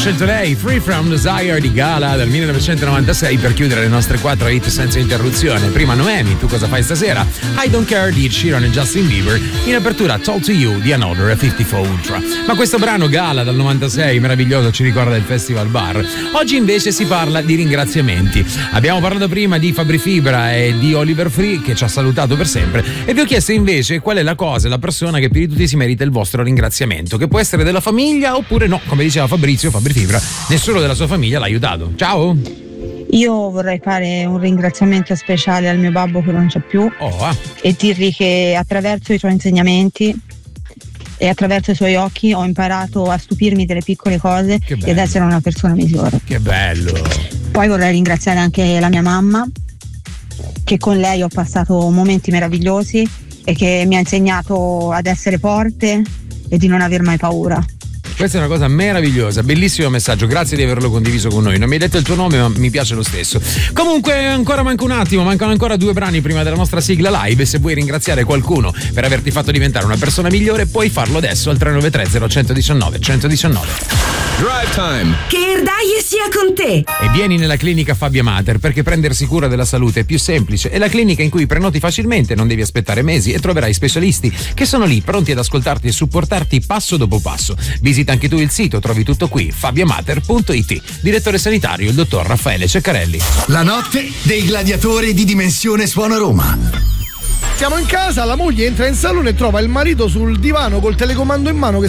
scelto lei, Free From Desire di Gala del 1996 per chiudere le nostre 4 hit senza interruzione. Prima Noemi, Tu cosa fai stasera? I Don't Care di Sheeran e Justin Bieber. In apertura Talk to You di Another e 54 Ultra. Ma questo brano Gala dal 96 meraviglioso ci ricorda il Festival Bar. Oggi invece si parla di ringraziamenti. Abbiamo parlato prima di Fabri Fibra e di Oliver Free che ci ha salutato per sempre e vi ho chiesto invece qual è la cosa, la persona che più di tutti si merita il vostro ringraziamento, che può essere della famiglia oppure no, come diceva Fabrizio, Fabri Fibra, nessuno della sua famiglia l'ha aiutato. Ciao! Io vorrei fare un ringraziamento speciale al mio babbo che non c'è più e dirgli che attraverso i suoi insegnamenti e attraverso i suoi occhi ho imparato a stupirmi delle piccole cose e ad essere una persona migliore. Che bello! Poi vorrei ringraziare anche la mia mamma, che con lei ho passato momenti meravigliosi e che mi ha insegnato ad essere forte e di non aver mai paura. Questa è una cosa meravigliosa, bellissimo messaggio, grazie di averlo condiviso con noi. Non mi hai detto il tuo nome, ma mi piace lo stesso. Comunque ancora manca un attimo, mancano ancora 2 brani prima della nostra sigla live e se vuoi ringraziare qualcuno per averti fatto diventare una persona migliore puoi farlo adesso al 393 0119 119. Drive Time. Che Erdaie sia con te. E vieni nella clinica Fabbia Mater perché prendersi cura della salute è più semplice. È la clinica in cui prenoti facilmente, non devi aspettare mesi e troverai specialisti che sono lì pronti ad ascoltarti e supportarti passo dopo passo. Visita anche tu il sito, trovi tutto qui, fabbiamater.it. Direttore sanitario il dottor Raffaele Ceccarelli. La notte dei gladiatori di Dimensione Suona Roma. Siamo in casa, la moglie entra in salone e trova il marito sul divano col telecomando in mano che